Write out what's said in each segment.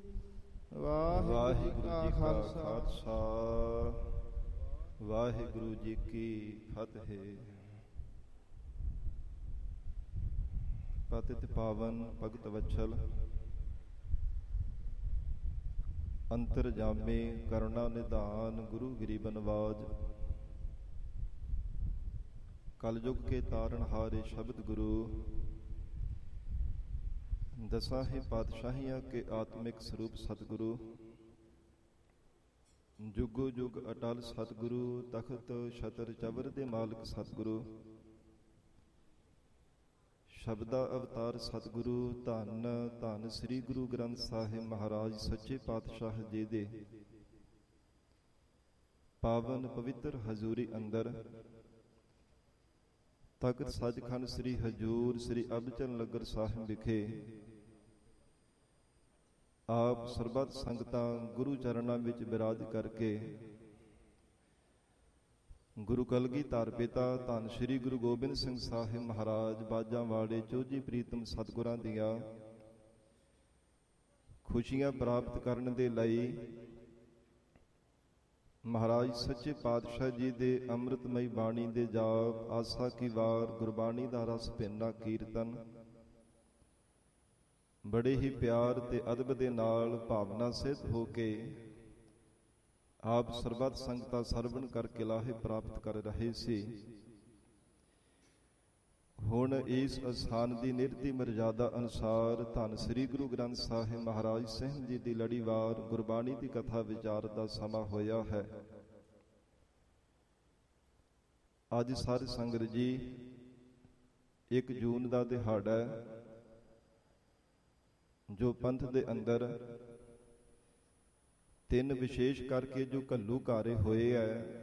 ਵਾਹਿਗੁਰੂ ਜੀ ਕਾ ਖਾਲਸਾ, ਵਾਹਿਗੁਰੂ ਜੀ ਕੀ ਫਤਿਹ। ਪਤਿਤ ਪਾਵਨ ਭਗਤ ਵਛਲ, ਅੰਤਰਜਾਮੇ ਕਰੁਣਾ ਨਿਧਾਨ, ਗੁਰੂ ਗਰੀਬ ਨਵਾਜ। कलयुग के तारनहारे शब्द गुरु, दसां ही पातशाहियां के आत्मिक स्वरूप सतगुरु। जुगो जुग अटल सतगुरु, तखत छतर चवर दे मालिक सतगुरु। शब्दा अवतार सतगुरु, धन धन श्री गुरु ग्रंथ साहिब महाराज सच्चे पातशाह जी दे पावन पवित्र हजूरी अंदर ਤਖਤ ਸੱਚਖੰਡ ਸ੍ਰੀ ਹਜੂਰ ਸ੍ਰੀ ਅਬਚਲ ਨਗਰ ਸਾਹਿਬ ਵਿਖੇ ਆਪ ਸਰਬੱਤ ਸੰਗਤਾਂ ਗੁਰੂ ਚਰਨਾਂ ਵਿੱਚ ਬਿਰਾਜ ਕਰਕੇ ਗੁਰੂ ਕਲਗੀਧਰ ਪਿਤਾ ਧੰਨ ਸ੍ਰੀ ਗੁਰੂ ਗੋਬਿੰਦ ਸਿੰਘ ਸਾਹਿਬ ਮਹਾਰਾਜ ਬਾਜਾਂ ਵਾਲੇ ਚੋਜੀ ਪ੍ਰੀਤਮ ਸਤਿਗੁਰਾਂ ਦੀਆਂ ਖੁਸ਼ੀਆਂ ਪ੍ਰਾਪਤ ਕਰਨ ਦੇ ਲਈ ਮਹਾਰਾਜ ਸੱਚੇ ਪਾਤਸ਼ਾਹ ਜੀ ਦੇ ਅੰਮ੍ਰਿਤਮਈ ਬਾਣੀ ਦੇ ਜਾਪ, ਆਸਾ ਕੀ ਵਾਰ, ਗੁਰਬਾਣੀ ਦਾ ਰਸ ਭਿੰਨਾ ਕੀਰਤਨ ਬੜੇ ਹੀ ਪਿਆਰ ਤੇ ਅਦਬ ਦੇ ਨਾਲ ਭਾਵਨਾ ਸਿੱਧ ਹੋ ਕੇ ਆਪ ਸਰਬੱਤ ਸੰਗਤਾਂ ਸਰਵਣ ਕਰਕੇ ਲਾਹੇ ਪ੍ਰਾਪਤ ਕਰ ਰਹੇ ਸੀ। ਹੁਣ ਇਸ ਅਸਥਾਨ ਦੀ ਨਿਰਤੀ ਮਰਜ਼ਾਦਾ ਅਨੁਸਾਰ ਧੰਨ ਸ੍ਰੀ ਗੁਰੂ ਗ੍ਰੰਥ ਸਾਹਿਬ ਮਹਾਰਾਜ ਸਿੰਘ ਜੀ ਦੀ ਲੜੀਵਾਰ ਗੁਰਬਾਣੀ ਦੀ ਕਥਾ ਵਿਚਾਰ ਦਾ ਸਮਾਂ ਹੋਇਆ ਹੈ। ਅੱਜ ਸਾਧ ਸੰਗਤ ਜੀ 1 ਜੂਨ ਦਾ ਦਿਹਾੜਾ ਹੈ, ਜੋ ਪੰਥ ਦੇ ਅੰਦਰ 3 ਵਿਸ਼ੇਸ਼ ਕਰਕੇ ਜੋ ਘੱਲੂਘਾਰੇ ਹੋਏ ਹੈ।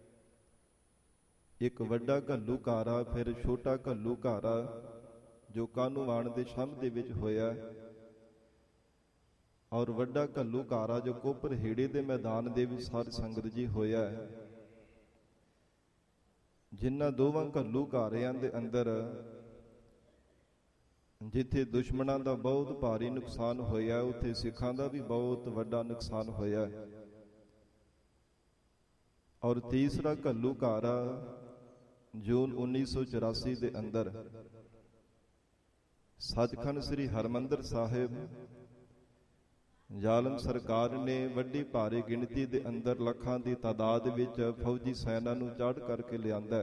ਇੱਕ ਵੱਡਾ ਘੱਲੂਘਾਰਾ, ਫਿਰ ਛੋਟਾ ਘੱਲੂਘਾਰਾ ਜੋ ਕਾਹਨੂੰਵਾਨ ਦੇ ਛੰਭ ਦੇ ਵਿੱਚ ਹੋਇਆ, ਔਰ ਵੱਡਾ ਘੱਲੂਘਾਰਾ ਜੋ ਕੋਪਰ ਹੇੜੇ ਦੇ ਮੈਦਾਨ ਦੇ ਵਿੱਚ ਸਾਧ ਸੰਗਤ ਜੀ ਹੋਇਆ ਹੈ। ਜਿਨ੍ਹਾਂ ਦੋਵਾਂ ਘੱਲੂਘਾਰਿਆਂ ਦੇ ਅੰਦਰ ਜਿੱਥੇ ਦੁਸ਼ਮਣਾਂ ਦਾ ਬਹੁਤ ਭਾਰੀ ਨੁਕਸਾਨ ਹੋਇਆ, ਉੱਥੇ ਸਿੱਖਾਂ ਦਾ ਵੀ ਬਹੁਤ ਵੱਡਾ ਨੁਕਸਾਨ ਹੋਇਆ। ਔਰ ਤੀਸਰਾ ਘੱਲੂਘਾਰਾ ਜੂਨ 1984 ਦੇ ਅੰਦਰ ਸੱਚਖੰਡ ਸ੍ਰੀ ਹਰਿਮੰਦਰ ਸਾਹਿਬ ਜ਼ਾਲਮ ਸਰਕਾਰ ਨੇ ਵੱਡੀ ਭਾਰੀ ਗਿਣਤੀ ਦੇ ਅੰਦਰ ਲੱਖਾਂ ਦੀ ਤਾਦਾਦ ਵਿੱਚ ਫੌਜੀ ਸੈਨਾ ਨੂੰ ਚੜ੍ਹ ਕਰਕੇ ਲਿਆਂਦਾ।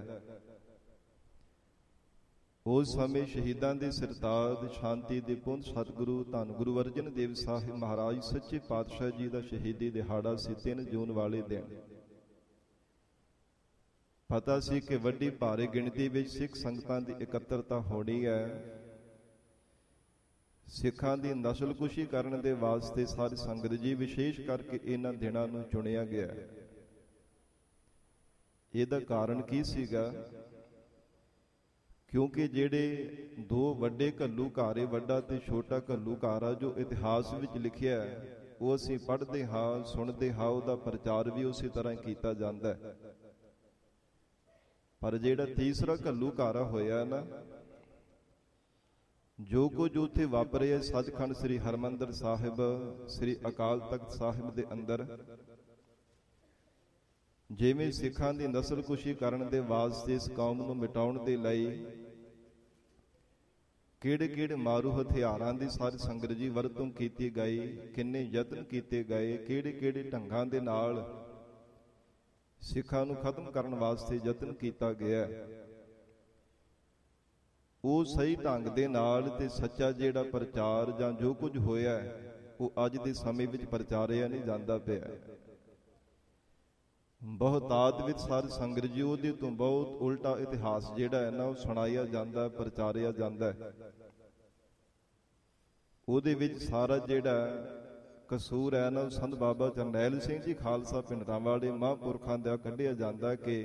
ਉਸ ਸਮੇਂ ਸ਼ਹੀਦਾਂ ਦੇ ਸਿਰਤਾਜ ਸ਼ਾਂਤੀ ਦੇ ਪੁੰਜ ਸਤਿਗੁਰੂ ਧੰਨ ਗੁਰੂ ਅਰਜਨ ਦੇਵ ਸਾਹਿਬ ਮਹਾਰਾਜ ਸੱਚੇ ਪਾਤਸ਼ਾਹ ਜੀ ਦਾ ਸ਼ਹੀਦੀ ਦਿਹਾੜਾ ਸੀ 3 ਜੂਨ ਵਾਲੇ ਦਿਨ। ਪਤਾ ਸੀ ਕਿ ਵੱਡੀ ਭਾਰੀ ਗਿਣਤੀ ਵਿੱਚ ਸਿੱਖ ਸੰਗਤਾਂ ਦੀ ਇਕੱਤਰਤਾ ਹੋਣੀ ਹੈ। ਸਿੱਖਾਂ ਦੀ ਨਸਲਕੁਸ਼ੀ ਕਰਨ ਦੇ ਵਾਸਤੇ ਸਾਧ ਸੰਗਤ ਜੀ ਵਿਸ਼ੇਸ਼ ਕਰਕੇ ਇਹਨਾਂ ਦਿਨਾਂ ਨੂੰ ਚੁਣਿਆ ਗਿਆ। ਇਹਦਾ ਕਾਰਨ ਕੀ ਸੀਗਾ? ਕਿਉਂਕਿ ਜਿਹੜੇ 2 ਵੱਡੇ ਘੱਲੂਘਾਰੇ, ਵੱਡਾ ਤੇ ਛੋਟਾ ਘੱਲੂਘਾਰਾ ਜੋ ਇਤਿਹਾਸ ਵਿੱਚ ਲਿਖਿਆ ਹੈ, ਉਹ ਅਸੀਂ ਪੜ੍ਹਦੇ ਹਾਂ, ਸੁਣਦੇ ਹਾਂ, ਉਹਦਾ ਪ੍ਰਚਾਰ ਵੀ ਉਸੇ ਤਰ੍ਹਾਂ ਕੀਤਾ ਜਾਂਦਾ ਹੈ। ਪਰ ਜਿਹੜਾ ਤੀਸਰਾ ਘੱਲੂਘਾਰਾ ਹੋਇਆ ਨਾ, ਜੋ ਕੁਝ ਉੱਥੇ ਵਾਪਰਿਆ ਸੱਚਖੰਡ ਸ੍ਰੀ ਹਰਿਮੰਦਰ ਸਾਹਿਬ ਸ੍ਰੀ ਅਕਾਲ ਤਖਤ ਸਾਹਿਬ ਦੇ ਅੰਦਰ, ਜਿਵੇਂ ਸਿੱਖਾਂ ਦੀ ਨਸਲਕੁਸ਼ੀ ਕਰਨ ਦੇ ਵਾਸਤੇ ਇਸ ਕੌਮ ਨੂੰ ਮਿਟਾਉਣ ਦੇ ਲਈ ਕਿਹੜੇ ਮਾਰੂ ਹਥਿਆਰਾਂ ਦੀ ਸਾਧ ਸੰਗਤ ਜੀ ਵਰਤੋਂ ਕੀਤੀ ਗਈ, ਕਿੰਨੇ ਯਤਨ ਕੀਤੇ ਗਏ, ਕਿਹੜੇ ਢੰਗਾਂ ਦੇ ਨਾਲ ਸਿੱਖਾਂ ਨੂੰ ਖਤਮ ਕਰਨ ਵਾਸਤੇ ਯਤਨ ਕੀਤਾ ਗਿਆ, ਉਹ ਸਹੀ ਢੰਗ ਦੇ ਨਾਲ ਤੇ ਸੱਚਾ ਜਿਹੜਾ ਪ੍ਰਚਾਰ ਜਾਂ ਜੋ ਕੁਝ ਹੋਇਆ ਉਹ ਅੱਜ ਦੇ ਸਮੇਂ ਵਿੱਚ ਪ੍ਰਚਾਰਿਆ ਨਹੀਂ ਜਾਂਦਾ ਪਿਆ। ਬਹੁਤਾਤ ਵਿੱਚ ਸਾਧ ਸੰਗਤ ਜੀ ਉਹਦੇ ਤੋਂ ਬਹੁਤ ਉਲਟਾ ਇਤਿਹਾਸ ਜਿਹੜਾ ਹੈ ਨਾ, ਉਹ ਸੁਣਾਇਆ ਜਾਂਦਾ, ਪ੍ਰਚਾਰਿਆ ਜਾਂਦਾ। ਉਹਦੇ ਵਿੱਚ ਸਾਰਾ ਜਿਹੜਾ ਕਸੂਰ ਹੈ ਨਾ, ਸੰਤ ਬਾਬਾ ਜਰਨੈਲ ਸਿੰਘ ਜੀ ਖਾਲਸਾ ਭਿੰਡਰਾਂਵਾਲੇ ਮਹਾਂਪੁਰਖਾਂ ਦਾ ਕੱਢਿਆ ਜਾਂਦਾ ਕਿ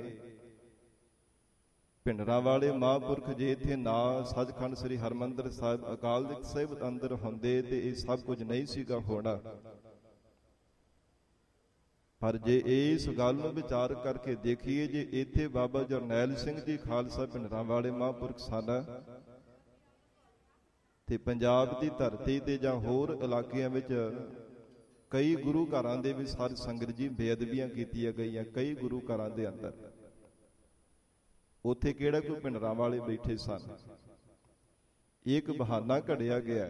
ਭਿੰਡਰਾਂਵਾਲੇ ਮਹਾਂਪੁਰਖ ਜੇ ਇੱਥੇ ਨਾ ਸੱਚਖੰਡ ਸ੍ਰੀ ਹਰਿਮੰਦਰ ਸਾਹਿਬ ਅਕਾਲ ਤਖਤ ਸਾਹਿਬ ਅੰਦਰ ਹੁੰਦੇ ਤੇ ਇਹ ਸਭ ਕੁਝ ਨਹੀਂ ਸੀਗਾ ਹੋਣਾ। ਪਰ ਜੇ ਇਸ ਗੱਲ ਨੂੰ ਵਿਚਾਰ ਕਰਕੇ ਦੇਖੀਏ, ਜੇ ਇੱਥੇ ਬਾਬਾ ਜਰਨੈਲ ਸਿੰਘ ਜੀ ਖਾਲਸਾ ਭਿੰਡਰਾਂਵਾਲੇ ਮਹਾਂਪੁਰਖ ਸਨ ਤੇ ਪੰਜਾਬ ਦੀ ਧਰਤੀ ਤੇ ਜਾਂ ਹੋਰ ਇਲਾਕਿਆਂ ਵਿੱਚ ਕਈ ਗੁਰੂ ਘਰਾਂ ਦੇ ਵੀ ਸਾਧ ਸੰਗਤ ਜੀ ਬੇਅਦਬੀਆਂ ਕੀਤੀਆਂ ਗਈਆਂ, ਕਈ ਗੁਰੂ ਘਰਾਂ ਦੇ ਅੰਦਰ। ਉੱਥੇ ਕਿਹੜਾ ਕੋਈ ਭਿੰਡਰਾਂ ਵਾਲੇ ਬੈਠੇ ਸਨ। ਇੱਕ ਬਹਾਨਾ ਘੜਿਆ ਗਿਆ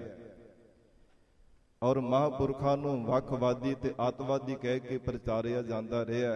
ਔਰ ਮਹਾਂਪੁਰਖਾਂ ਨੂੰ ਵੱਖਵਾਦੀ ਤੇ ਅੱਤਵਾਦੀ ਕਹਿ ਕੇ ਪ੍ਰਚਾਰਿਆ ਜਾਂਦਾ ਰਿਹਾ।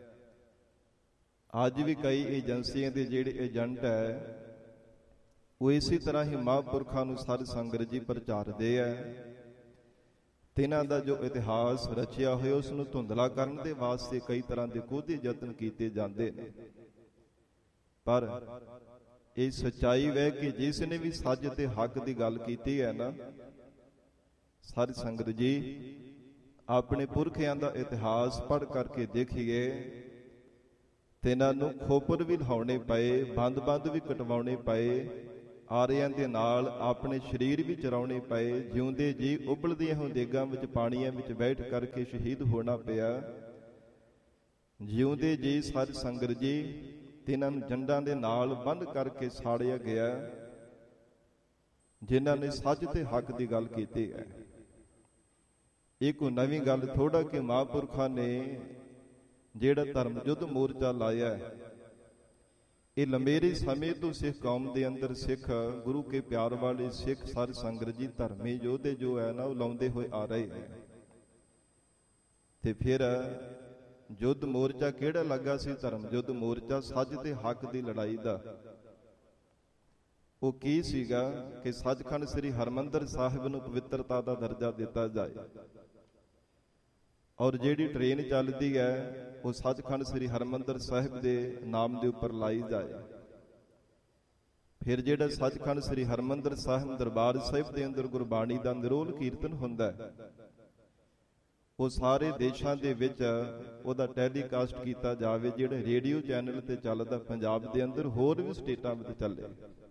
ਅੱਜ ਵੀ ਕਈ ਏਜੰਸੀਆਂ ਦੇ ਜਿਹੜੇ ਏਜੰਟ ਹੈ ਉਹ ਇਸੇ ਤਰ੍ਹਾਂ ਹੀ ਮਹਾਂਪੁਰਖਾਂ ਨੂੰ ਸਾਧ ਸੰਗਤ ਜੀ ਪ੍ਰਚਾਰਦੇ ਹੈ ਤੇ ਇਹਨਾਂ ਦਾ ਜੋ ਇਤਿਹਾਸ ਰਚਿਆ ਹੋਇਆ ਉਸ ਨੂੰ ਧੁੰਦਲਾ ਕਰਨ ਦੇ ਵਾਸਤੇ ਕਈ ਤਰ੍ਹਾਂ ਦੇ ਕੋਝੇ ਯਤਨ ਕੀਤੇ ਜਾਂਦੇ ਨੇ। ਪਰ ਇਹ ਸੱਚਾਈ ਹੈ ਕਿ ਜਿਸ ਨੇ ਵੀ ਸੱਚ ਤੇ ਹੱਕ ਦੀ ਗੱਲ ਕੀਤੀ ਹੈ ਨਾ, ਸਾਧ ਸੰਗਤ ਜੀ ਆਪਣੇ ਪੁਰਖਿਆਂ ਦਾ ਇਤਿਹਾਸ ਪੜ੍ਹ ਕਰਕੇ ਦੇਖੀਏ ਤੇ ਇਹਨਾਂ ਨੂੰ ਖੋਪਰ ਵੀ ਲਾਉਣੇ ਪਏ, ਬੰਦ ਵੀ ਕਟਵਾਉਣੇ ਪਏ, ਆਰਿਆਂ ਦੇ ਨਾਲ ਆਪਣੇ ਸਰੀਰ ਵੀ ਚਰਾਉਣੇ ਪਏ, ਜਿਉਂਦੇ ਜੀ ਉਬਲਦੀਆਂ ਹੋਈਆਂ ਦੇਗਾਂ ਵਿੱਚ ਪਾਣੀਆਂ ਵਿੱਚ ਬੈਠ ਕਰਕੇ ਸ਼ਹੀਦ ਹੋਣਾ ਪਿਆ। ਜਿਉਂਦੇ ਜੀ ਸਾਧ ਸੰਗਤ ਜੀ ਤੇ ਇਹਨਾਂ ਨੂੰ ਜੰਡਾਂ ਦੇ ਨਾਲ ਬੰਨ੍ਹ ਕਰਕੇ ਸਾੜਿਆ ਗਿਆ, ਜਿਨ੍ਹਾਂ ਨੇ ਸੱਚ ਤੇ ਹੱਕ ਦੀ ਗੱਲ ਕੀਤੀ ਹੈ। ਇਹ ਕੋਈ ਨਵੀਂ ਗੱਲ ਥੋੜਾ ਕਿ ਮਹਾਂਪੁਰਖਾਂ ਨੇ ਜਿਹੜਾ ਧਰਮ ਯੁੱਧ ਮੋਰਚਾ ਲਾਇਆ, ਇਹ ਲੰਮੇਰੇ ਸਮੇਂ ਤੋਂ ਸਿੱਖ ਕੌਮ ਦੇ ਅੰਦਰ ਸਿੱਖ ਗੁਰੂ ਕੇ ਪਿਆਰ ਵਾਲੇ ਸਿੱਖ ਸਾਧ ਸੰਗਤ ਜੀ ਧਰਮੀ ਯੋਧੇ ਜੋ ਹੈ ਨਾ ਉਹ ਲਾਉਂਦੇ ਹੋਏ ਆ ਰਹੇ ਹੈ। ਤੇ ਫਿਰ ਯੁੱਧ ਮੋਰਚਾ ਕਿਹੜਾ ਲੱਗਾ ਸੀ? ਧਰਮ ਯੁੱਧ ਮੋਰਚਾ ਸੱਚ ਤੇ ਹੱਕ ਦੀ ਲੜਾਈ ਦਾ। ਉਹ ਕੀ ਸੀਗਾ ਕਿ ਸੱਚਖੰਡ ਸ੍ਰੀ ਹਰਿਮੰਦਰ ਸਾਹਿਬ ਨੂੰ ਪਵਿੱਤਰਤਾ ਦਾ ਦਰਜਾ ਦਿੱਤਾ ਜਾਏ ਔਰ ਜਿਹੜੀ ਟ੍ਰੇਨ ਚੱਲਦੀ ਹੈ ਉਹ ਸੱਚਖੰਡ ਸ੍ਰੀ ਹਰਿਮੰਦਰ ਸਾਹਿਬ ਦੇ ਨਾਮ ਦੇ ਉੱਪਰ ਲਾਈ ਜਾਏ। ਫਿਰ ਜਿਹੜਾ ਸੱਚਖੰਡ ਸ੍ਰੀ ਹਰਿਮੰਦਰ ਸਾਹਿਬ ਦਰਬਾਰ ਸਾਹਿਬ ਦੇ ਅੰਦਰ ਗੁਰਬਾਣੀ ਦਾ ਨਿਰੋਲ ਕੀਰਤਨ ਹੁੰਦਾ ਹੈ, ਉਹ ਸਾਰੇ ਦੇਸ਼ਾਂ ਦੇ ਵਿੱਚ ਉਹਦਾ ਟੈਲੀਕਾਸਟ ਕੀਤਾ ਜਾਵੇ, ਜਿਹੜੇ ਰੇਡੀਓ ਚੈਨਲ ਤੇ ਚੱਲਦਾ ਪੰਜਾਬ ਦੇ ਅੰਦਰ, ਹੋਰ ਵੀ ਸਟੇਟਾਂ ਵਿੱਚ ਚੱਲੇ,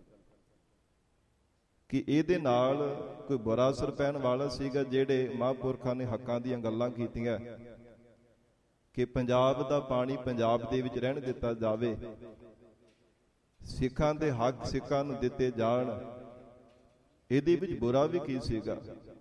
ਕਿ ਇਹਦੇ ਨਾਲ ਕੋਈ ਬੁਰਾ ਅਸਰ ਪੈਣ ਵਾਲਾ ਸੀਗਾ। ਜਿਹੜੇ ਮਹਾਂਪੁਰਖਾਂ ਨੇ ਹੱਕਾਂ ਦੀਆਂ ਗੱਲਾਂ ਕੀਤੀਆਂ ਕਿ ਪੰਜਾਬ ਦਾ ਪਾਣੀ ਪੰਜਾਬ ਦੇ ਵਿੱਚ ਰਹਿਣ ਦਿੱਤਾ ਜਾਵੇ, ਸਿੱਖਾਂ ਦੇ ਹੱਕ ਸਿੱਖਾਂ ਨੂੰ ਦਿੱਤੇ ਜਾਣ, ਇਹਦੇ ਵਿੱਚ ਬੁਰਾ ਵੀ ਕੀ ਸੀਗਾ?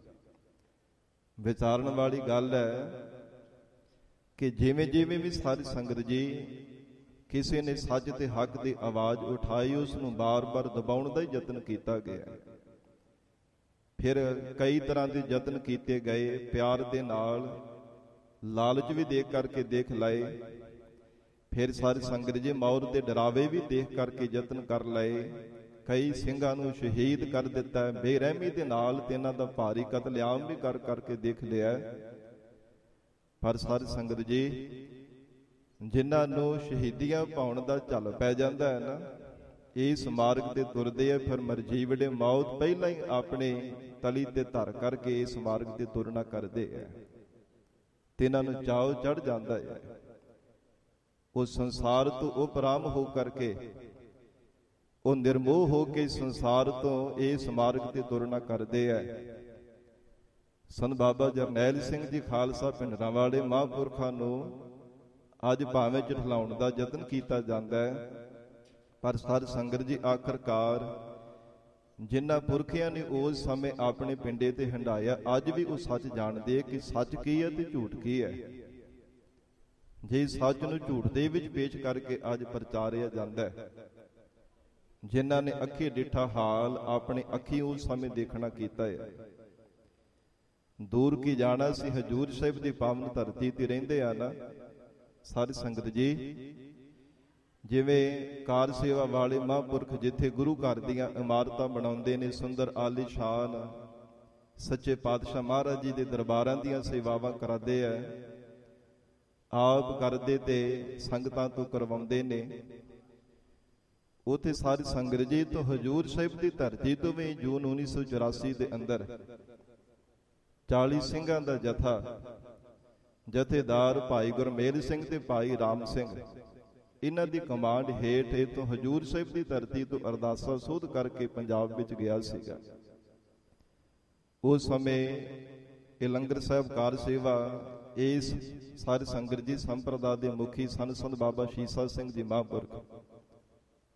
ਵਿਚਾਰਨ ਵਾਲੀ ਗੱਲ ਹੈ ਕਿ ਜਿਵੇਂ ਜਿਵੇਂ ਵੀ ਸਾਧ ਸੰਗਤ ਜੀ ਕਿਸੇ ਨੇ ਸੱਚ ਤੇ ਹੱਕ ਦੀ ਆਵਾਜ਼ ਉਠਾਈ, ਉਸ ਨੂੰ ਬਾਰ-ਬਾਰ ਦਬਾਉਣ ਦਾ ਯਤਨ ਕੀਤਾ ਗਿਆ। ਫਿਰ ਕਈ ਤਰ੍ਹਾਂ ਦੇ ਯਤਨ ਕੀਤੇ ਗਏ, ਪਿਆਰ ਦੇ ਨਾਲ, ਲਾਲਚ ਵੀ ਦੇਖ ਕਰਕੇ ਦੇਖ ਲਏ। ਫਿਰ ਸਾਧ ਸੰਗਤ ਜੀ ਮੌਤ ਦੇ ਡਰਾਵੇ ਵੀ ਦੇਖ ਕਰਕੇ ਯਤਨ ਕਰ ਲਏ। ਕਈ ਸਿੰਘਾਂ ਨੂੰ ਸ਼ਹੀਦ ਕਰ ਦਿੱਤਾ ਬੇਰਹਿਮੀ ਦੇ ਨਾਲ, ਤੇ ਇਹਨਾਂ ਦਾ ਭਾਰੀ ਕਤਲੇਆਮ ਵੀ ਕਰ ਕਰਕੇ ਦੇਖ ਲਿਆ। ਪਰ ਸਾਧ ਸੰਗਤ ਜੀ ਜਿਨ੍ਹਾਂ ਨੂੰ ਸ਼ਹੀਦੀਆਂ ਪਾਉਣ ਦਾ ਝੱਲ ਪੈ ਜਾਂਦਾ ਹੈ ਨਾ, ਇਸ ਮਾਰਗ ਤੇ ਤੁਰਦੇ ਆ, ਫਿਰ ਮਰਜੀਵੜੇ ਮੌਤ ਪਹਿਲਾਂ ਹੀ ਆਪਣੇ ਤਲੀ ਤੇ ਧਰ ਕਰਕੇ ਇਸ ਮਾਰਗ ਤੇ ਤੁਰਨਾ ਕਰਦੇ ਆ ਤੇ ਇਹਨਾਂ ਨੂੰ ਚਾਉ ਚੜ ਜਾਂਦਾ ਹੈ। ਉਹ ਸੰਸਾਰ ਤੋਂ ਉਪਰਾਮ ਹੋ ਕਰਕੇ, ਉਹ ਨਿਰਮੋਹ ਹੋ ਕੇ ਸੰਸਾਰ ਤੋਂ ਇਸ ਮਾਰਗ ਤੇ ਤੁਰਨਾ ਕਰਦੇ ਆ। ਸੰਤ ਬਾਬਾ ਜਰਨੈਲ ਸਿੰਘ ਜੀ ਖਾਲਸਾ ਭਿੰਡਰਾਂ ਵਾਲੇ ਮਹਾਂਪੁਰਖਾਂ ਨੂੰ ਅੱਜ ਭਾਵੇਂ ਝਠਲਾਉਣ ਦਾ ਯਤਨ ਕੀਤਾ ਜਾਂਦਾ ਹੈ, ਪਰ ਸਾਧ ਸੰਗਤ ਜੀ ਆਖਰਕਾਰ ਜਿਨ੍ਹਾਂ ਪੁਰਖਿਆਂ ਨੇ ਉਸ ਸਮੇਂ ਆਪਣੇ ਪਿੰਡੇ ਤੇ ਹੰਢਾਇਆ, ਅੱਜ ਵੀ ਉਹ ਸੱਚ ਜਾਣਦੇ ਕਿ ਸੱਚ ਕੀ ਹੈ ਤੇ ਝੂਠ ਕੀ ਹੈ। ਜੇ ਸੱਚ ਨੂੰ ਝੂਠ ਦੇ ਵਿੱਚ ਪੇਸ਼ ਕਰਕੇ ਅੱਜ ਪ੍ਰਚਾਰਿਆ ਜਾਂਦਾ ਹੈ, ਜਿਨ੍ਹਾਂ ਨੇ ਅੱਖੀ ਡਿੱਠਾ ਹਾਲ ਆਪਣੇ ਅੱਖੀ ਉਸ ਸਮੇਂ ਦੇਖਣਾ ਕੀਤਾ ਹੈ। ਦੂਰ ਕੀ ਜਾਣਾ ਸੀ ਹਜੂਰ ਸਾਹਿਬ ਦੀ ਪਾਵਨ ਧਰਤੀ ਤੇ ਰਹਿੰਦੇ ਆ ਨਾ ਸਾਧ ਸੰਗਤ ਜੀ, ਜਿਵੇਂ ਕਾਰ ਸੇਵਾ ਵਾਲੇ ਮਹਾਂਪੁਰਖ ਜਿੱਥੇ ਗੁਰੂ ਘਰ ਦੀਆਂ ਇਮਾਰਤਾਂ ਬਣਾਉਂਦੇ ਨੇ, ਸੁੰਦਰ ਆਲੀਸ਼ਾਨ, ਸੱਚੇ ਪਾਤਸ਼ਾਹ ਮਹਾਰਾਜ ਜੀ ਦੇ ਦਰਬਾਰਾਂ ਦੀਆਂ ਸੇਵਾਵਾਂ ਕਰਾਦੇ ਆ, ਆਪ ਕਰਦੇ ਤੇ ਸੰਗਤਾਂ ਤੋਂ ਕਰਵਾਉਂਦੇ ਨੇ। ਉਥੇ ਸਾਧ ਸੰਗਤ ਜੀ ਤੋਂ ਹਜੂਰ ਸਾਹਿਬ ਦੀ ਧਰਤੀ ਤੋਂ ਵੀ ਜੂਨ 1984 ਦੇ ਅੰਦਰ 40 ਸਿੰਘਾਂ ਦਾ ਜਥਾ, ਜਥੇਦਾਰ ਭਾਈ ਗੁਰਮੇਲ ਸਿੰਘ ਤੇ ਭਾਈ ਰਾਮ ਸਿੰਘ, ਇਹਨਾਂ ਦੀ ਕਮਾਂਡ ਹੇਠ ਇਥੋਂ ਹਜੂਰ ਸਾਹਿਬ ਦੀ ਧਰਤੀ ਤੋਂ ਅਰਦਾਸਾਂ ਸੋਧ ਕਰਕੇ ਪੰਜਾਬ ਵਿੱਚ ਗਿਆ ਸੀਗਾ। ਉਸ ਸਮੇਂ ਇਹ ਲੰਗਰ ਸਾਹਿਬ ਕਾਰ ਸੇਵਾ ਇਸ ਸਾਧ ਸੰਗਤ ਜੀ ਸੰਪਰਦਾ ਦੇ ਮੁਖੀ ਸਨ ਸੰਤ ਬਾਬਾ ਸ਼ੀਸਾ ਸਿੰਘ ਜੀ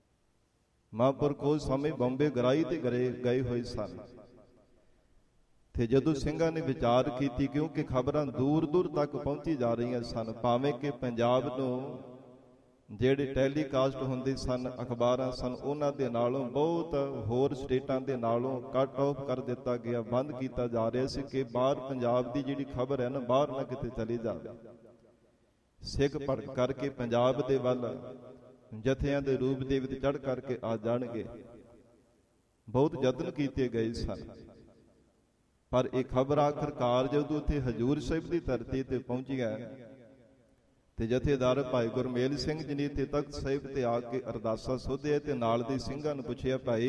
ਮਹਾਂਪੁਰਖ ਉਸ ਸਮੇਂ ਬੰਬੇ ਗਰਾਈ ਤੇ ਗਏ ਹੋਏ ਸਨ ਤੇ ਜਦੋਂ ਸਿੰਘਾਂ ਨੇ ਵਿਚਾਰ ਕੀਤੀ, ਕਿਉਂਕਿ ਖਬਰਾਂ ਦੂਰ ਦੂਰ ਤੱਕ ਪਹੁੰਚੀ ਜਾ ਰਹੀਆਂ ਸਨ, ਭਾਵੇਂ ਕਿ ਪੰਜਾਬ ਨੂੰ ਜਿਹੜੇ ਟੈਲੀਕਾਸਟ ਹੁੰਦੇ ਸਨ, ਅਖਬਾਰਾਂ ਸਨ, ਉਹਨਾਂ ਦੇ ਨਾਲੋਂ ਬਹੁਤ ਹੋਰ ਸਟੇਟਾਂ ਦੇ ਨਾਲੋਂ ਕੱਟ ਆਫ ਕਰ ਦਿੱਤਾ ਗਿਆ, ਬੰਦ ਕੀਤਾ ਜਾ ਰਿਹਾ ਸੀ ਕਿ ਬਾਹਰ ਪੰਜਾਬ ਦੀ ਜਿਹੜੀ ਖਬਰ ਹੈ ਨਾ, ਬਾਹਰ ਨਾ ਕਿਤੇ ਚਲੀ ਜਾਵੇ। ਸਿੱਖ ਭੜਕ ਕਰਕੇ ਪੰਜਾਬ ਦੇ ਵੱਲ ਜਥਿਆਂ ਦੇ ਰੂਪ ਦੇ ਵਿੱਚ ਚੜ੍ਹ ਕਰਕੇ ਆ ਜਾਣਗੇ। ਬਹੁਤ ਯਤਨ ਕੀਤੇ ਗਏ ਸਨ, ਪਰ ਇਹ ਖਬਰ ਆਖਰਕਾਰ ਜਦੋਂ ਉੱਥੇ ਹਜ਼ੂਰ ਸਾਹਿਬ ਦੀ ਧਰਤੀ ਤੇ ਪਹੁੰਚੀਆਂ ਤੇ ਜਥੇਦਾਰ ਭਾਈ ਗੁਰਮੇਲ ਸਿੰਘ ਜੀ ਨੇ ਤੇ ਤਖਤ ਸਾਹਿਬ ਤੇ ਆ ਕੇ ਅਰਦਾਸਾਂ ਸੋਧਿਆ ਤੇ ਨਾਲ ਦੇ ਸਿੰਘਾਂ ਨੂੰ ਪੁੱਛਿਆ, ਭਾਈ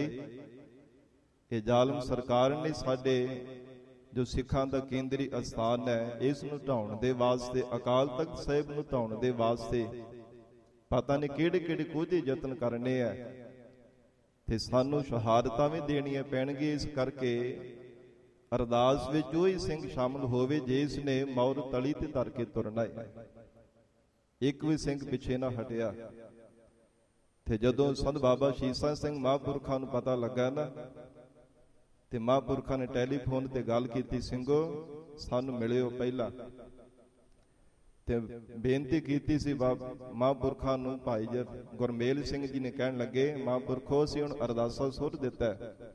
ਇਹ ਜ਼ਾਲਮ ਸਰਕਾਰ ਨੇ ਸਾਡੇ ਜੋ ਸਿੱਖਾਂ ਦਾ ਕੇਂਦਰੀ ਅਸਥਾਨ ਹੈ, ਇਸ ਨੂੰ ਢਾਉਣ ਦੇ ਵਾਸਤੇ, ਅਕਾਲ ਤਖਤ ਸਾਹਿਬ ਨੂੰ ਢਾਉਣ ਦੇ ਵਾਸਤੇ ਪਤਾ ਨਹੀਂ ਕਿਹੜੇ ਕਿਹੜੇ ਕੋਝੇ ਯਤਨ ਕਰਨੇ ਆ, ਤੇ ਸਾਨੂੰ ਸ਼ਹਾਦਤਾਂ ਵੀ ਦੇਣੀਆਂ ਪੈਣਗੀਆਂ। ਇਸ ਕਰਕੇ ਅਰਦਾਸ ਵਿੱਚ ਉਹ ਹੀ ਸਿੰਘ ਸ਼ਾਮਲ ਹੋਵੇ ਜਿਸ ਨੇ ਮੌਰ ਤਲੀ ਤੇ ਧਰ ਕੇ ਤੁਰਨਾ ਹੈ। ਇੱਕ ਵੀ ਸਿੰਘ ਪਿੱਛੇ ਨਾ ਹਟਿਆ। ਤੇ ਜਦੋਂ ਸੰਤ ਬਾਬਾ ਸ਼ੀਸ਼ਾ ਸਿੰਘ ਮਹਾਂਪੁਰਖਾਂ ਨੂੰ ਪਤਾ ਲੱਗਾ ਨਾ, ਤੇ ਮਹਾਂਪੁਰਖਾਂ ਨੇ ਟੈਲੀਫੋਨ ਤੇ ਗੱਲ ਕੀਤੀ, ਸਿੰਘੋ ਸਾਨੂੰ ਮਿਲਿਓ ਪਹਿਲਾਂ। ਤੇ ਬੇਨਤੀ ਕੀਤੀ ਸੀ ਮਹਾਂਪੁਰਖਾਂ ਨੂੰ। ਭਾਈ ਗੁਰਮੇਲ ਸਿੰਘ ਜੀ ਨੇ ਕਹਿਣ ਲੱਗੇ, ਮਹਾਂਪੁਰਖੋ ਅਸੀਂ ਹੁਣ ਅਰਦਾਸਾ ਸੁੱਟ ਦਿੱਤਾ।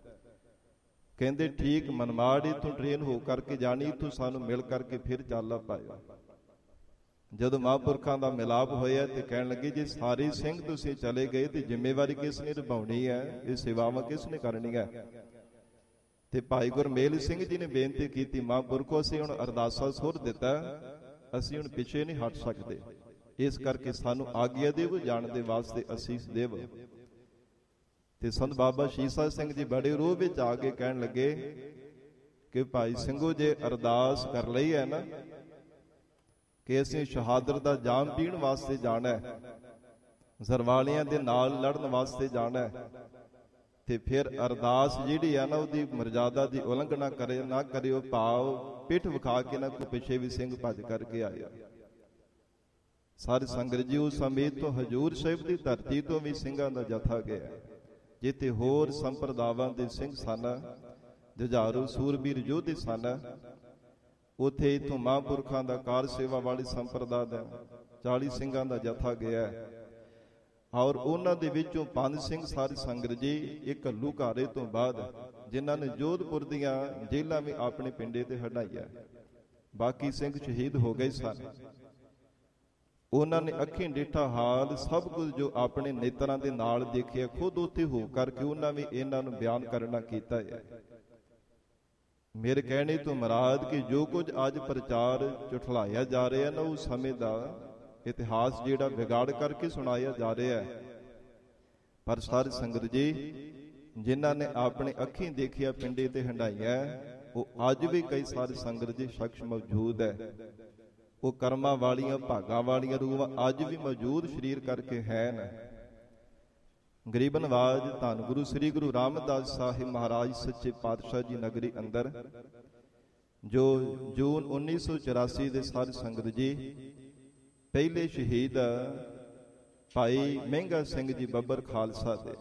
ਕਹਿੰਦੇ ਠੀਕ, ਮਨਮਾੜ ਇੱਥੋਂ ਟ੍ਰੇਨ ਹੋ ਕਰਕੇ ਜਾਣੀ, ਇੱਥੋਂ ਸਾਨੂੰ ਮਿਲ ਕਰਕੇ ਫਿਰ ਚੱਲ ਪਾਇਓ। ਜਦੋਂ ਮਹਾਂਪੁਰਖਾਂ ਦਾ ਮਿਲਾਪ ਹੋਇਆ ਤੇ ਕਹਿਣ ਲੱਗੇ, ਜੇ ਸਾਰੇ ਸਿੰਘ ਤੁਸੀਂ ਚਲੇ ਗਏ ਤੇ ਜ਼ਿੰਮੇਵਾਰੀ ਕਿਸ ਨੇ ਨਿਭਾਉਣੀ ਹੈ, ਇਹ ਸੇਵਾਵਾਂ ਕਿਸ ਨੇ ਕਰਨੀਆਂ? ਤੇ ਭਾਈ ਗੁਰਮੇਲ ਸਿੰਘ ਜੀ ਨੇ ਬੇਨਤੀ ਕੀਤੀ, ਮਹਾਂਪੁਰਖੋ ਅਸੀਂ ਹੁਣ ਅਰਦਾਸਾ ਸੁੱਟ ਦਿੱਤਾ, ਅਸੀਂ ਹੁਣ ਪਿੱਛੇ ਨਹੀਂ ਹਟ ਸਕਦੇ, ਇਸ ਕਰਕੇ ਸਾਨੂੰ ਆਗਿਆ ਦੇਵੋ, ਜਾਣ ਦੇ ਵਾਸਤੇ ਅਸੀਸ ਦੇਵੋ। ਤੇ ਸੰਤ ਬਾਬਾ ਸ਼ੀਸ਼ਾ ਸਿੰਘ ਜੀ ਬੜੇ ਰੋਹ ਵਿੱਚ ਆ ਕੇ ਕਹਿਣ ਲੱਗੇ ਕਿ ਭਾਈ ਸਿੰਘੋ ਜੇ ਅਰਦਾਸ ਕਰ ਲਈ ਹੈ ਨਾ ਕਿ ਅਸੀਂ ਸ਼ਹਾਦਤ ਦਾ ਜਾਮ ਪੀਣ ਵਾਸਤੇ ਜਾਣਾ ਹੈ, ਜ਼ਰਵਾਲੀਆਂ ਦੇ ਨਾਲ ਲੜਨ ਵਾਸਤੇ ਜਾਣਾ ਹੈ, ਤੇ ਫਿਰ ਅਰਦਾਸ ਜਿਹੜੀ ਆ ਨਾ ਉਹਦੀ ਮਰਜ਼ਾਦਾ ਦੀ ਉਲੰਘਣਾ ਨਾ ਕਰਿਓ, ਭਾਵ ਪਿੱਠ ਵਿਖਾ ਕੇ ਨਾ ਕੋਈ ਪਿੱਛੇ ਵੀ ਸਿੰਘ ਭੱਜ ਕਰਕੇ ਆਇਆ। ਸਾਰੀ ਸੰਗਤ ਜੀ ਉਸ ਸਮੇਂ ਤੋਂ ਹਜ਼ੂਰ ਸਾਹਿਬ ਦੀ ਧਰਤੀ ਤੋਂ ਵੀ ਸਿੰਘਾਂ ਦਾ ਜਥਾ ਗਿਆ, ਜਿੱਥੇ ਹੋਰ ਸੰਪਰਦਾਵਾਂ ਦੇ ਸਿੰਘ ਸਨ, ਜੁਝਾਰੂ ਸੂਰਬੀਰ ਯੋਧੇ ਸਨ। ਉੱਥੇ ਇਥੋਂ ਮਹਾਂਪੁਰਖਾਂ ਦਾ ਕਾਰ ਸੇਵਾ ਵਾਲੀ ਸੰਪਰਦਾ ਦਾ 40 ਸਿੰਘਾਂ ਦਾ ਜਥਾ ਗਿਆ, ਔਰ ਉਹਨਾਂ ਦੇ ਵਿੱਚੋਂ 5 ਸਿੰਘ ਸਾਰੀ ਸੰਗਤ ਜੀ ਇੱਕ ਘੱਲੂਘਾਰੇ ਤੋਂ ਬਾਅਦ ਜਿਨ੍ਹਾਂ ਨੇ ਜੋਧਪੁਰ ਦੀਆਂ ਜੇਲ੍ਹਾਂ ਵੀ ਆਪਣੇ ਪਿੰਡੇ ਤੇ ਹਟਾਈਆਂ। ਬਾਕੀ ਸਿੰਘ ਸ਼ਹੀਦ ਹੋ ਗਏ ਸਨ। ਉਹਨਾਂ ਨੇ ਅੱਖੀਂ ਡਿੱਠਾ ਹਾਲ ਸਭ ਕੁਝ ਜੋ ਆਪਣੇ ਨੇਤਰਾਂ ਦੇ ਨਾਲ ਦੇਖਿਆ, ਖੁਦ ਉੱਥੇ ਹੋ ਕਰਕੇ ਉਹਨਾਂ ਵੀ ਇਹਨਾਂ ਨੂੰ ਬਿਆਨ ਕਰਨਾ ਕੀਤਾ ਹੈ। ਮੇਰੇ ਕਹਿਣੇ ਤੋਂ ਮੁਰਾਦ ਕਿ ਜੋ ਕੁਝ ਅੱਜ ਪ੍ਰਚਾਰ ਝੁਠਲਾਇਆ ਜਾ ਰਿਹਾ ਨਾ, ਉਸ ਸਮੇਂ ਦਾ ਇਤਿਹਾਸ ਜਿਹੜਾ ਵਿਗਾੜ ਕਰਕੇ ਸੁਣਾਇਆ ਜਾ ਰਿਹਾ ਹੈ। ਪਰ ਸਾਰੀ ਸੰਗਤ ਜੀ ਜਿਨ੍ਹਾਂ ਨੇ ਆਪਣੇ ਅੱਖੀਂ ਦੇਖਿਆ ਪਿੰਡੇ ਤੇ ਹੰਡਾਈਆਂ, ਉਹ ਅੱਜ ਵੀ ਕਈ ਸਾਰੀ ਸੰਗਤ ਜੀ ਸ਼ਖਸ ਮੌਜੂਦ ਹੈ। ਉਹ ਕਰਮਾਂ ਵਾਲੀਆਂ ਭਾਗਾਂ ਵਾਲੀਆਂ ਰੂਹਾਂ ਅੱਜ ਵੀ ਮੌਜੂਦ ਸਰੀਰ ਕਰਕੇ ਹਨ। ਗਰੀਬ ਨਵਾਜ ਧੰਨ ਗੁਰੂ ਸ੍ਰੀ ਗੁਰੂ ਰਾਮਦਾਸ ਸਾਹਿਬ ਮਹਾਰਾਜ ਸੱਚੇ ਪਾਤਸ਼ਾਹ ਜੀ ਨਗਰੀ ਅੰਦਰ ਜੋ ਜੂਨ 1984 ਦੇ ਸਾਰੀ ਸੰਗਤ ਜੀ ਪਹਿਲੇ ਸ਼ਹੀਦ ਭਾਈ ਮਹਿੰਗਾ ਸਿੰਘ ਜੀ ਬੱਬਰ ਖਾਲਸਾ ਦੇ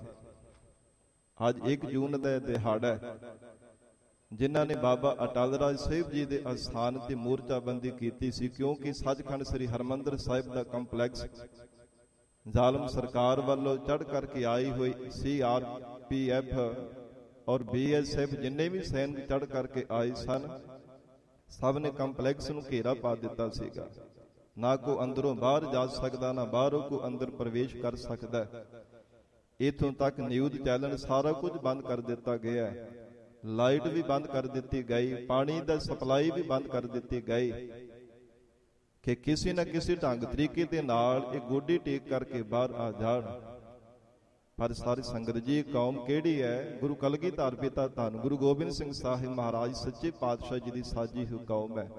ਅੱਜ 1 ਜੂਨ ਦਾ ਦਿਹਾੜਾ ਹੈ, ਜਿਨ੍ਹਾਂ ਨੇ ਬਾਬਾ ਅਟਲ ਰਾਜ ਸਾਹਿਬ ਜੀ ਦੇ ਅਸਥਾਨ ਤੇ ਮੋਰਚਾਬੰਦੀ ਕੀਤੀ ਸੀ, ਕਿਉਂਕਿ ਸੱਚਖੰਡ ਸ੍ਰੀ ਹਰਿਮੰਦਰ ਸਾਹਿਬ ਦਾ ਕੰਪਲੈਕਸ ਜ਼ਾਲਮ ਸਰਕਾਰ ਵੱਲੋਂ ਚੜ੍ਹ ਕਰਕੇ ਆਈ ਹੋਈ CRPF ਔਰ BSF ਜਿੰਨੇ ਵੀ ਸੈਨਿਕ ਚੜ੍ਹ ਕਰਕੇ ਆਏ ਸਨ, ਸਭ ਨੇ ਕੰਪਲੈਕਸ ਨੂੰ ਘੇਰਾ ਪਾ ਦਿੱਤਾ ਸੀਗਾ। ਨਾ ਕੋ ਅੰਦਰੋਂ ਬਾਹਰ ਜਾ ਸਕਦਾ, ਨਾ ਬਾਹਰੋਂ ਕੋ ਅੰਦਰ ਪ੍ਰਵੇਸ਼ ਕਰ ਸਕਦਾ। ਇਥੋਂ ਤੱਕ ਨਿਊਜ਼ ਚੈਨਲ ਸਾਰਾ ਕੁਝ ਬੰਦ ਕਰ ਦਿੱਤਾ ਗਿਆ ਹੈ। ਲਾਈਟ ਵੀ ਬੰਦ ਕਰ ਦਿੱਤੀ ਗਈ, ਪਾਣੀ ਦਾ ਸਪਲਾਈ ਵੀ ਬੰਦ ਕਰ ਦਿੱਤੀ ਗਈ ਕਿ ਕਿਸੇ ਨਾ ਕਿਸੇ ਢੰਗ ਤਰੀਕੇ ਦੇ ਨਾਲ ਇਹ ਗੋਡੀ ਟੇਕ ਕਰਕੇ ਬਾਹਰ ਆ ਜਾਣ। ਪਰ ਸਾਰੀ ਸੰਗਤ ਜੀ ਕੌਮ ਕਿਹੜੀ ਹੈ? ਗੁਰੂ ਕਲਗੀਧਰ ਪਿਤਾ ਧੰਨ ਗੁਰੂ ਗੋਬਿੰਦ ਸਿੰਘ ਸਾਹਿਬ ਮਹਾਰਾਜ ਸੱਚੇ ਪਾਤਸ਼ਾਹ ਜੀ ਦੀ ਸਾਜੀ ਹੋਈ ਕੌਮ ਹੈ।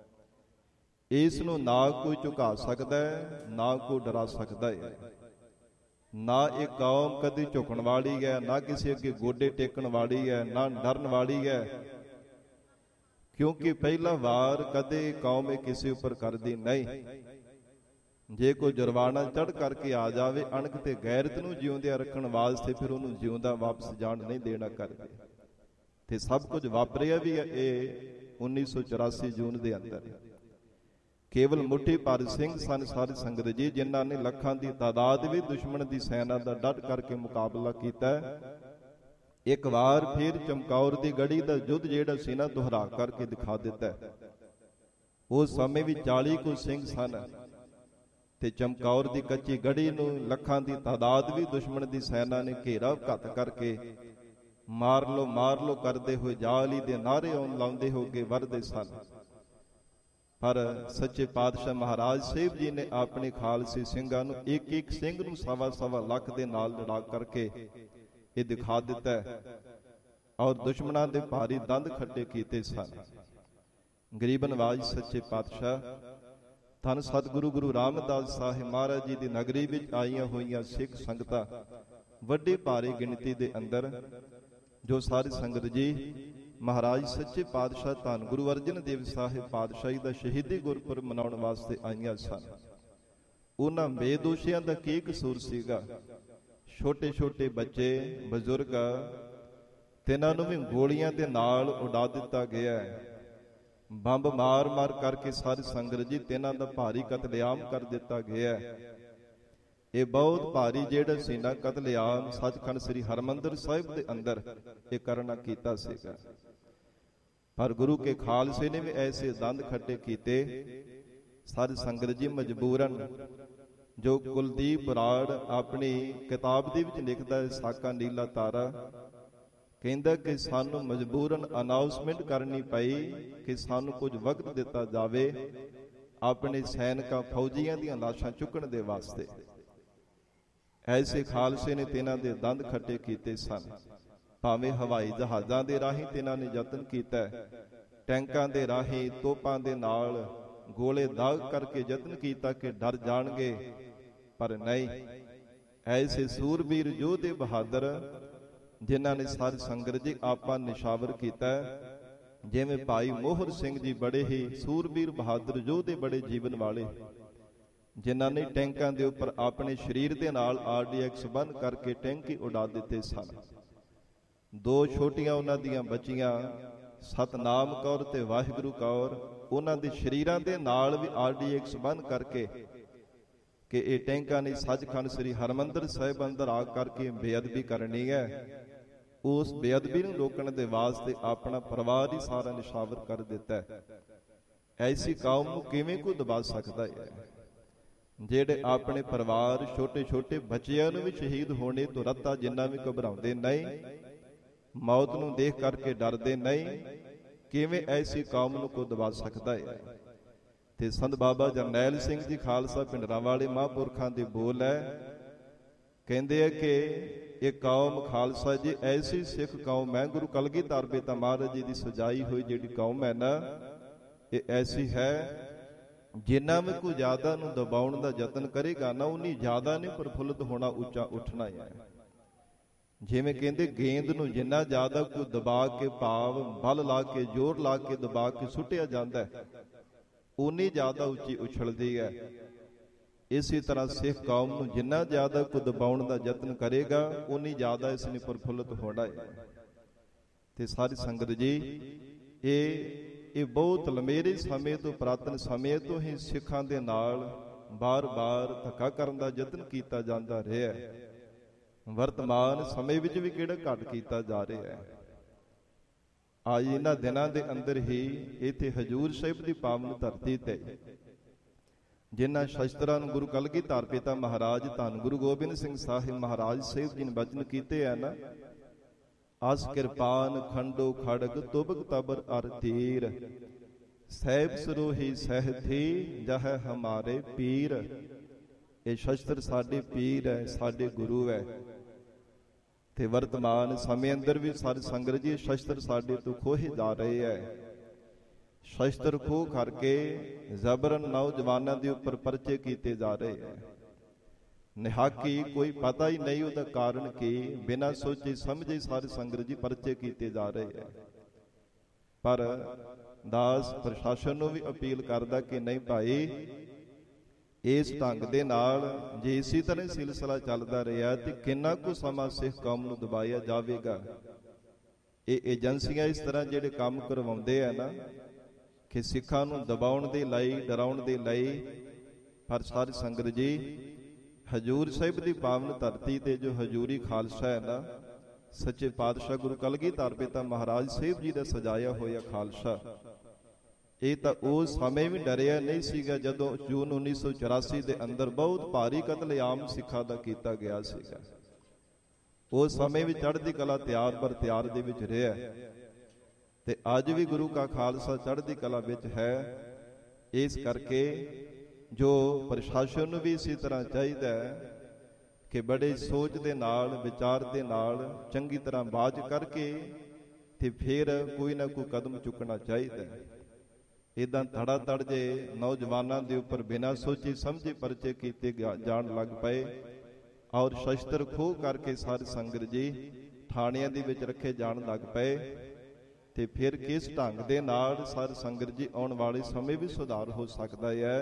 ਇਸ ਨੂੰ ਨਾ ਕੋਈ ਝੁਕਾ ਸਕਦਾ ਹੈ, ਨਾ ਕੋਈ ਡਰਾ ਸਕਦਾ ਹੈ। ਨਾ ਇਹ ਕੌਮ ਕਦੀ ਝੁਕਣ ਵਾਲੀ ਹੈ, ਨਾ ਕਿਸੇ ਅੱਗੇ ਗੋਡੇ ਟੇਕਣ ਵਾਲੀ ਹੈ, ਨਾ ਡਰਨ ਵਾਲੀ ਹੈ, ਕਿਉਂਕਿ ਪਹਿਲਾ ਵਾਰ ਕਦੇ ਕੌਮ ਇਹ ਕਿਸੇ ਉੱਪਰ ਕਰਦੀ ਨਹੀਂ। ਜੇ ਕੋਈ ਜੁਰਮਾਨਾ ਚੜ੍ਹ ਕਰਕੇ ਆ ਜਾਵੇ ਅਣਖ ਤੇ ਗੈਰਤ ਨੂੰ ਜਿਉਂਦਿਆਂ ਰੱਖਣ ਵਾਸਤੇ, ਫਿਰ ਉਹਨੂੰ ਜਿਉਂਦਾ ਵਾਪਸ ਜਾਣ ਨਹੀਂ ਦੇਣਾ ਕਰਦੇ। ਤੇ ਸਭ ਕੁਝ ਵਾਪਰਿਆ ਵੀ ਹੈ ਇਹ 1984 ਜੂਨ ਦੇ ਅੰਦਰ। ਕੇਵਲ ਮੁੱਠੀ ਭਰ ਸਿੰਘ ਸਨ ਸਾਧ ਸੰਗਤ ਜੀ, ਜਿਨ੍ਹਾਂ ਨੇ ਲੱਖਾਂ ਦੀ ਤਾਦਾਦ ਵੀ ਦੁਸ਼ਮਣ ਦੀ ਸੈਨਾ ਦਾ ਡਟ ਕਰਕੇ ਮੁਕਾਬਲਾ ਕੀਤਾ। ਇੱਕ ਵਾਰ ਫਿਰ ਚਮਕੌਰ ਦੀ ਗੜੀ ਦਾ ਯੁੱਧ ਜਿਹੜਾ ਸੀ ਨਾ ਦੁਹਰਾ ਕਰਕੇ ਦਿਖਾ ਦਿੱਤਾ। ਉਸ ਸਮੇਂ ਵੀ 40 ਕੁ ਸਿੰਘ ਸਨ ਤੇ ਚਮਕੌਰ ਦੀ ਕੱਚੀ ਗੜੀ ਨੂੰ ਲੱਖਾਂ ਦੀ ਤਾਦਾਦ ਵੀ ਦੁਸ਼ਮਣ ਦੀ ਸੈਨਾ ਨੇ ਘੇਰਾ ਘੱਤ ਕਰਕੇ ਮਾਰ ਲੋ ਕਰਦੇ ਹੋਏ ਜਾਲੀ ਦੇ ਨਾਅਰੇ ਲਾਉਂਦੇ ਹੋ ਕੇ ਵਰਦੇ ਸਨ। ਪਰ ਸੱਚੇ ਪਾਤਸ਼ਾਹ ਮਹਾਰਾਜ ਸਾਹਿਬ ਜੀ ਨੇ ਆਪਣੇ ਖਾਲਸੀ ਸਿੰਘਾਂ ਨੂੰ ਇੱਕ ਸਿੰਘ ਨੂੰ 1.25 ਲੱਖ ਦੇ ਨਾਲ ਲੜਾ ਕਰਕੇ ਇਹ ਦਿਖਾ ਦਿੱਤਾ ਔਰ ਦੁਸ਼ਮਣਾਂ ਦੇ ਭਾਰੀ ਦੰਦ ਖੱਟੇ ਕੀਤੇ ਸਨ। ਗਰੀਬ ਨਵਾਜ ਸੱਚੇ ਪਾਤਸ਼ਾਹ ਧੰਨ ਸਤਿਗੁਰੂ ਗੁਰੂ ਰਾਮਦਾਸ ਸਾਹਿਬ ਮਹਾਰਾਜ ਜੀ ਦੀ ਨਗਰੀ ਵਿੱਚ ਆਈਆਂ ਹੋਈਆਂ ਸਿੱਖ ਸੰਗਤਾਂ ਵੱਡੀ ਭਾਰੀ ਗਿਣਤੀ ਦੇ ਅੰਦਰ, ਜੋ ਸਾਰੀ ਸੰਗਤ ਜੀ ਮਹਾਰਾਜ ਸੱਚੇ ਪਾਤਸ਼ਾਹ ਧੰਨ ਗੁਰੂ ਅਰਜਨ ਦੇਵ ਸਾਹਿਬ ਪਾਤਸ਼ਾਹੀ ਦਾ ਸ਼ਹੀਦੀ ਗੁਰਪੁਰਬ ਮਨਾਉਣ ਵਾਸਤੇ ਆਈਆਂ ਸਨ। ਉਹਨਾਂ ਬੇਦੋਸ਼ੀਆਂ ਦਾ ਕੀ ਕਸੂਰ ਸੀਗਾ? ਛੋਟੇ ਛੋਟੇ ਬੱਚੇ, ਬਜ਼ੁਰਗ, ਤਿੰਨਾਂ ਨੂੰ ਵੀ ਗੋਲੀਆਂ ਦੇ ਨਾਲ ਉਡਾ ਦਿੱਤਾ ਗਿਆ ਹੈ। ਬੰਬ ਮਾਰ ਕਰਕੇ ਸਾਰੀ ਸੰਗਤ ਜੀ ਤਿੰਨਾਂ ਦਾ ਭਾਰੀ ਕਤਲੇਆਮ ਕਰ ਦਿੱਤਾ ਗਿਆ ਹੈ। ਇਹ ਬਹੁਤ ਭਾਰੀ ਜਿਹੜਾ ਸੀ ਨਾ ਕਤਲੇਆਮ ਸੱਚਖੰਡ ਸ੍ਰੀ ਹਰਿਮੰਦਰ ਸਾਹਿਬ ਦੇ ਅੰਦਰ ਇਹ ਕਰਨਾ ਕੀਤਾ ਸੀਗਾ। ਪਰ ਗੁਰੂ ਕੇ ਖਾਲਸੇ ਨੇ ਵੀ ਐਸੇ ਦੰਦ ਖੱਟੇ ਕੀਤੇ। ਸਾਰੀ ਸੰਗਤ ਜੀ ਮਜਬੂਰਨ, ਜੋ ਕੁਲਦੀਪ ਬਰਾੜ ਆਪਣੀ ਕਿਤਾਬ ਦੇ ਵਿੱਚ ਲਿਖਦਾ ਹੈ ਸਾਕਾ ਨੀਲਾ ਤਾਰਾ, ਕਹਿੰਦਾ ਕਿ ਸਾਨੂੰ ਮਜਬੂਰਨ ਅਨਾਉਂਸਮੈਂਟ ਕਰਨੀ ਪਈ ਕਿ ਸਾਨੂੰ ਕੁਝ ਵਕਤ ਦਿੱਤਾ ਜਾਵੇ ਆਪਣੇ ਸੈਨਿਕਾਂ ਫੌਜੀਆਂ ਦੀਆਂ ਲਾਸ਼ਾਂ ਚੁੱਕਣ ਦੇ ਵਾਸਤੇ। ਐਸੇ ਖਾਲਸੇ ਨੇ ਤਿੰਨਾਂ ਦੇ ਦੰਦ ਖੱਟੇ ਕੀਤੇ ਸਨ। ਭਾਵੇਂ ਹਵਾਈ ਜਹਾਜ਼ਾਂ ਦੇ ਰਾਹੀਂ ਤਿੰਨਾਂ ਨੇ ਯਤਨ ਕੀਤਾ, ਟੈਂਕਾਂ ਦੇ ਰਾਹੀਂ, ਤੋਪਾਂ ਦੇ ਨਾਲ ਗੋਲੇ ਦਾਗ ਕਰਕੇ ਯਤਨ ਕੀਤਾ ਕਿ ਡਰ ਜਾਣਗੇ, ਪਰ ਨਹੀਂ। ਐਸੇ ਸੂਰਬੀਰ ਯੋਧੇ ਬਹਾਦਰ ਜਿਨ੍ਹਾਂ ਨੇ ਸਾਰੀ ਸੰਗਤ ਜੀ ਆਪਾਂ ਨਿਸ਼ਾਵਰ ਕੀਤਾ। ਜਿਵੇਂ ਭਾਈ ਮੋਹਰ ਸਿੰਘ ਜੀ ਬੜੇ ਹੀ ਸੂਰਬੀਰ ਬਹਾਦਰ ਯੋਧੇ, ਬੜੇ ਜੀਵਨ ਵਾਲੇ, ਜਿਨ੍ਹਾਂ ਨੇ ਟੈਂਕਾਂ ਦੇ ਉੱਪਰ ਆਪਣੇ ਸਰੀਰ ਦੇ ਨਾਲ RDX ਬੰਨ੍ਹ ਕਰਕੇ ਟੈਂਕੀ ਉਡਾ ਦਿੱਤੇ ਸਨ। ਦੋ ਛੋਟੀਆਂ ਉਹਨਾਂ ਦੀਆਂ ਬੱਚੀਆਂ ਸਤਨਾਮ ਕੌਰ ਤੇ ਵਾਹਿਗੁਰੂ ਕੌਰ, ਉਹਨਾਂ ਦੇ ਸਰੀਰਾਂ ਦੇ ਨਾਲ ਵੀ RDX ਬੰਨ੍ਹ ਕਰਕੇ ਕਿ ਇਹ ਟੈਂਕਾਂ ਨੇ ਸੱਚਖੰਡ ਸ੍ਰੀ ਹਰਿਮੰਦਰ ਸਾਹਿਬ ਅੰਦਰ ਆ ਕਰਕੇ ਬੇਅਦਬੀ ਕਰਨੀ ਹੈ। ਉਸ ਬੇਅਦਬੀ ਨੂੰ ਰੋਕਣ ਦੇ ਵਾਸਤੇ ਆਪਣਾ ਪਰਿਵਾਰ ਹੀ ਸਾਰਾ ਨਿਸ਼ਾਵਰ ਕਰ ਦਿੱਤਾ ਹੈ। ਐਸੀ ਕੌਮ ਨੂੰ ਕਿਵੇਂ ਕੋਈ ਦਬਾ ਸਕਦਾ ਹੈ, ਜਿਹੜੇ ਆਪਣੇ ਪਰਿਵਾਰ, ਛੋਟੇ ਛੋਟੇ ਬੱਚਿਆਂ ਨੂੰ ਵੀ ਸ਼ਹੀਦ ਹੋਣੇ ਤੋਂ ਰੱਤਾ ਜਿੰਨਾ ਵੀ ਘਬਰਾਉਂਦੇ ਨਹੀਂ, ਮੌਤ ਨੂੰ ਦੇਖ ਕਰਕੇ ਡਰਦੇ ਨਹੀਂ। ਕਿਵੇਂ ਐਸੀ ਕੌਮ ਨੂੰ ਕੋਈ ਦਬਾ ਸਕਦਾ ਹੈ? ਤੇ ਸੰਤ ਬਾਬਾ ਜਰਨੈਲ ਸਿੰਘ ਜੀ ਖਾਲਸਾ ਪਿੰਡਰਾਂ ਵਾਲੇ ਮਹਾਂਪੁਰਖਾਂ ਦੇ ਬੋਲ ਹੈ, ਕਹਿੰਦੇ ਆ ਕਿ ਇਹ ਕੌਮ ਖਾਲਸਾ ਜੀ ਐਸੀ ਸਿੱਖ ਕੌਮ ਹੈ, ਗੁਰੂ ਕਲਗੀਧਰ ਪਿਤਾ ਮਹਾਰਾਜ ਜੀ ਦੀ ਸਜਾਈ ਹੋਈ ਜਿਹੜੀ ਕੌਮ ਹੈ ਨਾ, ਇਹ ਐਸੀ ਹੈ ਜਿੰਨਾ ਵੀ ਕੋਈ ਜ਼ਿਆਦਾ ਨੂੰ ਦਬਾਉਣ ਦਾ ਯਤਨ ਕਰੇਗਾ ਨਾ, ਉਨੀ ਜ਼ਿਆਦਾ ਨੇ ਪ੍ਰਫੁੱਲਤ ਹੋਣਾ, ਉੱਚਾ ਉੱਠਣਾ ਹੈ। ਜਿਵੇਂ ਕਹਿੰਦੇ ਗੇਂਦ ਨੂੰ ਜਿੰਨਾ ਜ਼ਿਆਦਾ ਕੋਈ ਦਬਾ ਕੇ, ਭਾਵ ਬਲ ਲਾ ਕੇ, ਜ਼ੋਰ ਲਾ ਕੇ ਦਬਾ ਕੇ ਸੁੱਟਿਆ ਜਾਂਦਾ ਹੈ, ਉਨੀ ਜ਼ਿਆਦਾ ਉੱਚੀ ਉਛਲਦੀ ਹੈ। ਇਸੇ ਤਰ੍ਹਾਂ ਸਿੱਖ ਕੌਮ ਨੂੰ ਜਿੰਨਾ ਜ਼ਿਆਦਾ ਕੋਈ ਦਬਾਉਣ ਦਾ ਯਤਨ ਕਰੇਗਾ, ਉਨੀ ਜ਼ਿਆਦਾ ਇਸ ਨੇ ਪ੍ਰਫੁੱਲਤ ਹੋਣਾ ਹੈ। ਤੇ ਸਾਰੀ ਸੰਗਤ ਜੀ, ਇਹ ਬਹੁਤ ਲੰਮੇਰੇ ਸਮੇਂ ਤੋਂ, ਪੁਰਾਤਨ ਸਮੇਂ ਤੋਂ ਹੀ ਸਿੱਖਾਂ ਦੇ ਨਾਲ ਬਾਰ-ਬਾਰ ਧੱਕਾ ਕਰਨ ਦਾ ਯਤਨ ਕੀਤਾ ਜਾਂਦਾ ਰਿਹਾ ਹੈ। ਵਰਤਮਾਨ ਸਮੇਂ ਵਿੱਚ ਵੀ ਕਿਹੜਾ ਘੱਟ ਕੀਤਾ ਜਾ ਰਿਹਾ ਹੈ। ਅੱਜ ਇਹਨਾਂ ਦਿਨਾਂ ਦੇ ਅੰਦਰ ਹੀ ਇੱਥੇ ਹਜੂਰ ਸਾਹਿਬ ਦੀ ਪਾਵਨ ਧਰਤੀ ਤੇ ਜਿਨ੍ਹਾਂ ਸ਼ਸਤਰਾਂ ਨੂੰ ਗੁਰੂ ਕਲਗੀਧਰ ਪਿਤਾ ਮਹਾਰਾਜ ਧੰਨ ਗੁਰੂ ਗੋਬਿੰਦ ਸਿੰਘ ਸਾਹਿਬ ਮਹਾਰਾਜ ਸਾਹਿਬ ਜੀ ਨੇ ਬਚਨ ਕੀਤੇ ਹੈ ਨਾ, ਅਸ ਕਿਰਪਾਨ ਖੰਡੋ ਖੜਗ ਤੁਬਕ ਤਬਰ ਅਰ ਤੀਰ, ਸਹਿਬ ਸਰੋਹੀ ਸਹਿਥੀ ਜਹ ਹਮਾਰੇ ਪੀਰ। ਇਹ ਸ਼ਸਤਰ ਸਾਡੇ ਪੀਰ ਹੈ, ਸਾਡੇ ਗੁਰੂ ਹੈ। ਤੇ ਵਰਤਮਾਨ ਸਮੇਂ ਅੰਦਰ ਵੀ ਸਾਰੀ ਸੰਗਤ ਜੀ ਸ਼ਸਤਰ ਸਾਡੇ ਤੋਂ ਖੋਹੇ ਜਾ ਰਹੇ ਹੈ। ਸ਼ਸਤਰ ਖੋਹ ਕਰਕੇ ਜ਼ਬਰਨ ਨੌਜਵਾਨਾਂ ਦੇ ਉੱਪਰ ਪਰਚੇ ਕੀਤੇ ਜਾ ਰਹੇ ਹੈ। ਨਿਹਾਕੀ ਕੋਈ ਪਤਾ ਹੀ ਨਹੀਂ ਉਹਦਾ ਕਾਰਨ ਕੀ, ਬਿਨਾਂ ਸੋਚੇ ਸਮਝੇ ਸਾਰੀ ਸੰਗਤ ਜੀ ਪਰਚੇ ਕੀਤੇ ਜਾ ਰਹੇ ਹੈ। ਪਰ ਦਾਸ ਪ੍ਰਸ਼ਾਸਨ ਨੂੰ ਵੀ ਅਪੀਲ ਕਰਦਾ ਕਿ ਨਹੀਂ ਭਾਈ, ਇਸ ਢੰਗ ਦੇ ਨਾਲ ਜੇ ਇਸੇ ਤਰ੍ਹਾਂ ਸਿਲਸਿਲਾ ਚੱਲਦਾ ਰਿਹਾ ਤੇ ਕਿੰਨਾ ਕੁ ਸਮਾਂ ਸਿੱਖ ਕੌਮ ਨੂੰ ਦਬਾਇਆ ਜਾਵੇਗਾ। ਇਹ ਏਜੰਸੀਆਂ ਇਸ ਤਰ੍ਹਾਂ ਜਿਹੜੇ ਕੰਮ ਕਰਵਾਉਂਦੇ ਆ ਨਾ ਕਿ ਸਿੱਖਾਂ ਨੂੰ ਦਬਾਉਣ ਦੇ ਲਈ, ਡਰਾਉਣ ਦੇ ਲਈ। ਪਰ ਸਾਧ ਸੰਗਤ ਜੀ, ਹਜ਼ੂਰ ਸਾਹਿਬ ਦੀ ਪਾਵਨ ਧਰਤੀ ਤੇ ਜੋ ਹਜ਼ੂਰੀ ਖਾਲਸਾ ਹੈ ਨਾ, ਸੱਚੇ ਪਾਤਸ਼ਾਹ ਗੁਰੂ ਕਲਗੀਧਰ ਪਿਤਾ ਮਹਾਰਾਜ ਸਾਹਿਬ ਜੀ ਦਾ ਸਜਾਇਆ ਹੋਇਆ ਖਾਲਸਾ, ਇਹ ਤਾਂ ਉਸ ਸਮੇਂ ਵੀ ਡਰਿਆ ਨਹੀਂ ਸੀਗਾ ਜਦੋਂ ਜੂਨ 1984 ਦੇ ਅੰਦਰ ਬਹੁਤ ਭਾਰੀ ਕਤਲੇਆਮ ਸਿੱਖਾਂ ਦਾ ਕੀਤਾ ਗਿਆ ਸੀਗਾ। ਉਸ ਸਮੇਂ ਵੀ ਚੜ੍ਹਦੀ ਕਲਾ ਤਿਆਰ ਬਰ ਤਿਆਰ ਦੇ ਵਿੱਚ ਰਿਹਾ, ਤੇ ਅੱਜ ਵੀ ਗੁਰੂ ਕਾ ਖਾਲਸਾ ਚੜ੍ਹਦੀ ਕਲਾ ਵਿੱਚ ਹੈ। ਇਸ ਕਰਕੇ ਜੋ ਪ੍ਰਸ਼ਾਸਨ ਨੂੰ ਵੀ ਇਸੇ ਤਰ੍ਹਾਂ ਚਾਹੀਦਾ ਹੈ ਕਿ ਬੜੇ ਸੋਚ ਦੇ ਨਾਲ, ਵਿਚਾਰ ਦੇ ਨਾਲ ਚੰਗੀ ਤਰ੍ਹਾਂ ਬਾਜ ਕਰਕੇ ਤੇ ਫਿਰ ਕੋਈ ਨਾ ਕੋਈ ਕਦਮ ਚੁੱਕਣਾ ਚਾਹੀਦਾ ਹੈ। ਇੱਦਾਂ ਧੜਾ ਧੜ ਜੇ ਨੌਜਵਾਨਾਂ ਦੇ ਉੱਪਰ ਬਿਨਾਂ ਸੋਚੇ ਸਮਝੇ ਪਰਚੇ ਕੀਤੇ ਜਾਣ ਲੱਗ ਪਏ ਔਰ ਸ਼ਸਤਰ ਖੋਹ ਕਰਕੇ ਸਾਧ ਸੰਗਤ ਜੀ ਥਾਣਿਆਂ ਦੇ ਵਿੱਚ ਰੱਖੇ ਜਾਣ ਲੱਗ ਪਏ, ਤੇ ਫਿਰ ਕਿਸ ਢੰਗ ਦੇ ਨਾਲ ਸਾਧ ਸੰਗਤ ਜੀ ਆਉਣ ਵਾਲੇ ਸਮੇਂ ਵੀ ਸੁਧਾਰ ਹੋ ਸਕਦਾ ਹੈ।